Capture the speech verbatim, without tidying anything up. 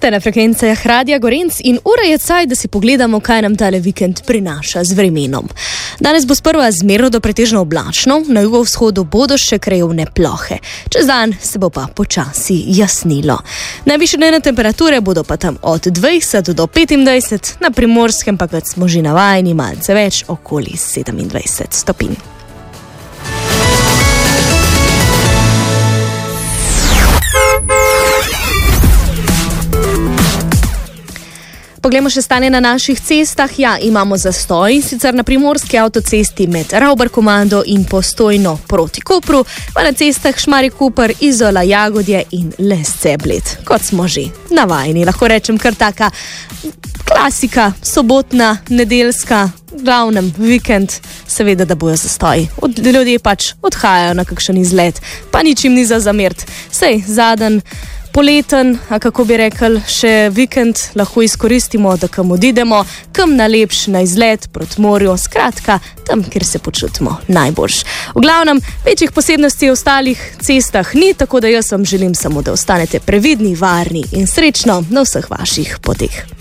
Ste na frekvencah Radia Gorenc in ura je caj, da si pogledamo, kaj nam tale vikend prinaša z vremenom. Danes bo sprva zmerno do pretežno oblačno, na jugovzhodu bodo še krajevne plohe. Čez dan se bo pa počasi jasnilo. Najvišje dnevne temperature bodo pa tam od dvajset do petindvajset, na Primorskem pa, kot smo že navajeni, malce več, okoli sedemindvajset stopinj. Poglejmo še stanje na naših cestah. Ja, imamo zastoj, sicer na primorski avtocesti med Ravbar-Komando in Postojno proti Kopru, pa na cestah Šmarje-Koper, Izola, Jagodje in Les-Ceblet. Kot smo že navajeni, lahko rečem kar taka klasika, sobotna, nedeljska, glavnem vikend, seveda, da bojo zastoji. Od, ljudje pač odhajajo na kakšen izlet, pa ničim ni za zamert. Sej, zaden poleten, a kako bi rekel, še vikend lahko izkoristimo, da kam odidemo, kam na lepš, na izlet proti morju, skratka, tam, kjer se počutimo najboljš. V glavnem, večjih posebnosti v ostalih cestah ni, tako da jaz vam želim samo, da ostanete previdni, varni in srečno na vseh vaših poteh.